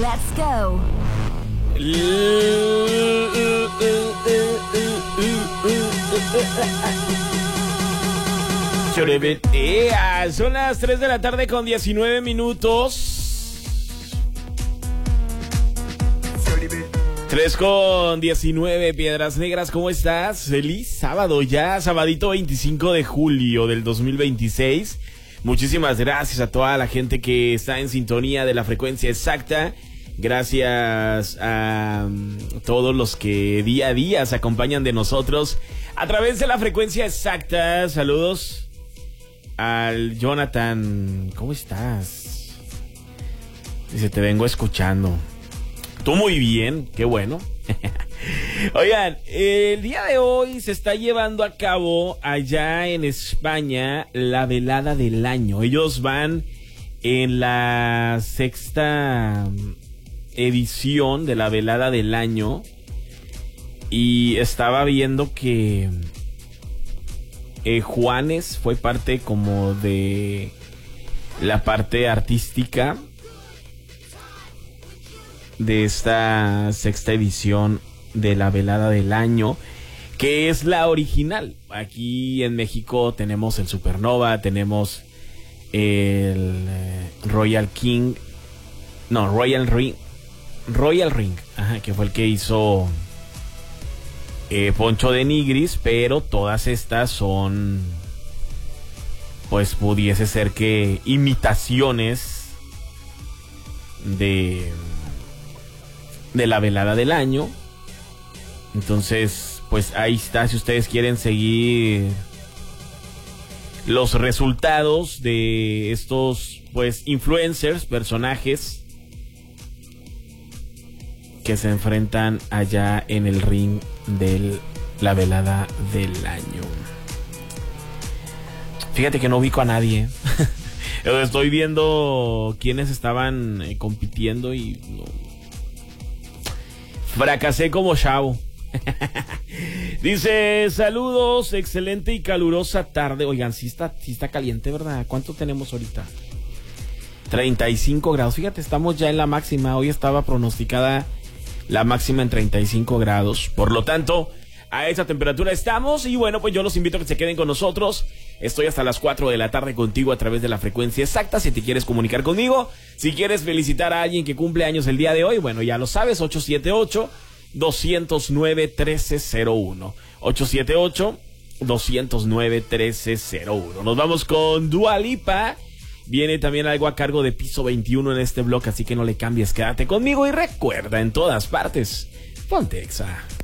Let's go. Son las 3 de la tarde con 19 minutos. 3 con 19, Piedras Negras, ¿cómo estás? Feliz sábado ya, sabadito 25 de julio del 2026. Muchísimas gracias a toda la gente que está en sintonía de la frecuencia exacta. Gracias a todos los que día a día se acompañan de nosotros a través de la frecuencia exacta. Saludos al Jonathan. ¿Cómo estás? Dice, te vengo escuchando. Tú muy bien, qué bueno. Oigan, el día de hoy se está llevando a cabo allá en España la velada del año. Ellos van en la 6ª edición de la velada del año. Y estaba viendo que Juanes fue parte como de la parte artística de esta 6ª edición de la velada del año, que es la original. Aquí en México tenemos el Supernova, tenemos el Royal Ring, ajá, que fue el que hizo Poncho de Nigris, pero todas estas son, pues pudiese ser que imitaciones de la velada del año. Entonces, pues ahí está, si ustedes quieren seguir los resultados de estos, pues, influencers, personajes que se enfrentan allá en el ring de la velada del año. Fíjate que no ubico a nadie. Estoy viendo quiénes estaban compitiendo y no. Fracasé como chavo. Dice, saludos, excelente y calurosa tarde. Oigan, sí está caliente, ¿verdad? ¿Cuánto tenemos ahorita? 35 grados. Fíjate, estamos ya en la máxima. Hoy estaba pronosticada la máxima en 35 grados. Por lo tanto, a esa temperatura estamos. Y bueno, pues yo los invito a que se queden con nosotros. Estoy hasta las 4 de la tarde contigo a través de la frecuencia exacta. Si te quieres comunicar conmigo, si quieres felicitar a alguien que cumple años el día de hoy, bueno, ya lo sabes, 878-209-1301. 878-209-1301. Nos vamos con Dua Lipa. Viene también algo a cargo de Piso 21 en este blog, así que no le cambies, quédate conmigo y recuerda, en todas partes, ponte Exa.